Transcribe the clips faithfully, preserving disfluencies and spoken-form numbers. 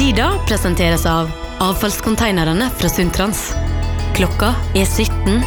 Tida presenteres av avfallskonteinerne fra Sundtrans. Klokka er sytten.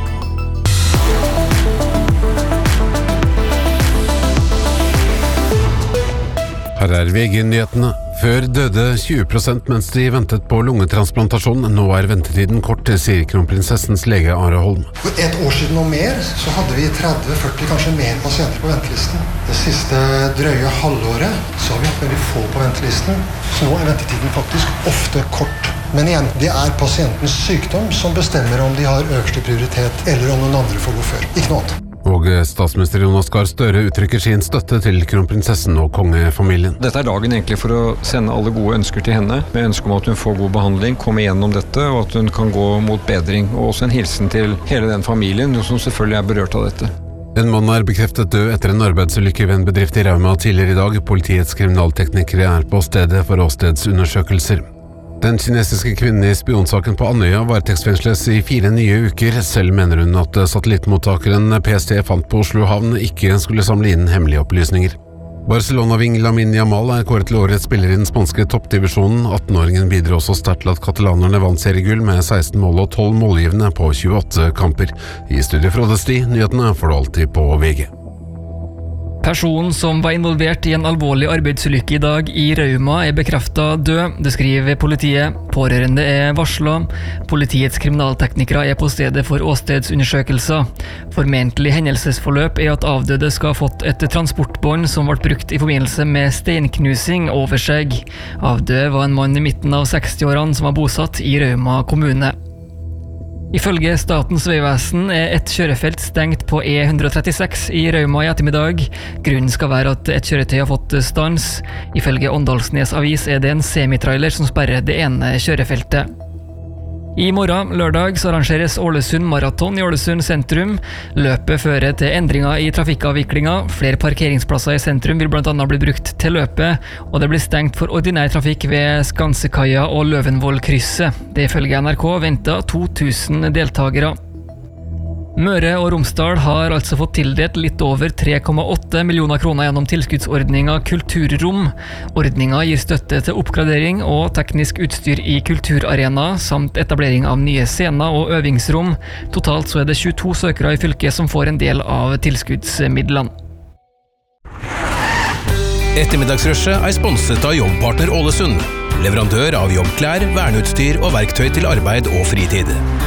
Her er V G-nyhetene. Før døde tjue prosent mens de ventet på lungetransplantasjon. Nå er ventetiden kort, sier kronprinsessens lege Are Holm. For et år siden og mer så hadde vi tretti førti, kanskje mer pasienter på ventelisten. Det siste drøye halvåret så har vi hatt veldig få på ventelisten. Så nå er ventetiden faktisk ofte kort. Men igjen, det er pasientens sykdom som bestemmer om de har øverste prioritet, eller om noen andre får gå før. Ikke noe annet. Og statsminister Jonas Gahr Støre uttrykker sin støtte til kronprinsessen og kongefamilien. Dette er dagen egentlig for å sende alle gode ønsker til henne, med ønske om at hun får god behandling, kommer gjennom dette, og at hun kan gå mot bedring. Og også en hilsen til hele den familien, som selvfølgelig er berørt av dette. En mann er bekreftet død etter en arbeidsulykke ved en bedrift i Rauma tidligere i dag. Politiets kriminalteknikere er på stedet for åstedsundersøkelser. Den kinesiske kvinnen i spionsaken på Andøya varetektsfengsles i fire nye uker. Selv mener hun at satellittmottakeren P S T fant på Oslo havn ikke skulle samle inn hemmelige opplysninger. Barcelona-ving Lamine Yamal er kåret til årets spiller i den spanske toppdivisjonen. attenåringen bidro også sterkt til at katalanerne vant seriegull med seksten mål og tolv målgivende på tjueåtte kamper. I studiet Frode Sti, nyhetene får du alltid på V G. Personen som var involvert i en alvorlig arbeidsulykke i dag i Rauma er bekreftet død, det skriver politiet. Pårørende er varslet. Politiets kriminalteknikere er på stedet for åstedsundersøkelser. Formentlig hendelsesforløp er at avdøde skal ha fått et transportbånd som ble brukt i forbindelse med steinknusing over seg. Avdøde var en mann i midten av sekstiårene som var bosatt i Rauma kommune. Ifølge Statens vegvesen er et kjørefelt stengt på E ett trettiseks i Rauma i ettermiddag. Grunnen skal være at et kjøretøy har fått stans. Ifølge Åndalsnes Avis er det en semitrailer som sperrer det ene kjørefeltet. I morgen, lørdag, så arrangeres Ålesund Maraton i Ålesund sentrum. Løpet fører til endringer i trafikkavviklinga. Flere parkeringsplasser i sentrum vil blant annet bli brukt til løpet, og det blir stengt for ordinær trafikk ved Skansekaia og Løvenvoll-krysset. Det ifølge N R K ventet to tusen deltakere. Møre og Romsdal har altså fått tildelt litt over tre komma åtte millioner kroner gjennom tilskuddsordninga Kulturrom. Ordninga gir støtte til oppgradering og teknisk utstyr i kulturarena, samt etablering av nye scener og øvingsrom. Totalt så er det tjueto søkere i fylket som får en del av tilskuddsmidlene. Ettermiddagsrushet er sponset av Jobbpartner Ålesund, leverandør av jobbklær, verneutstyr og verktøy til arbeid og fritid.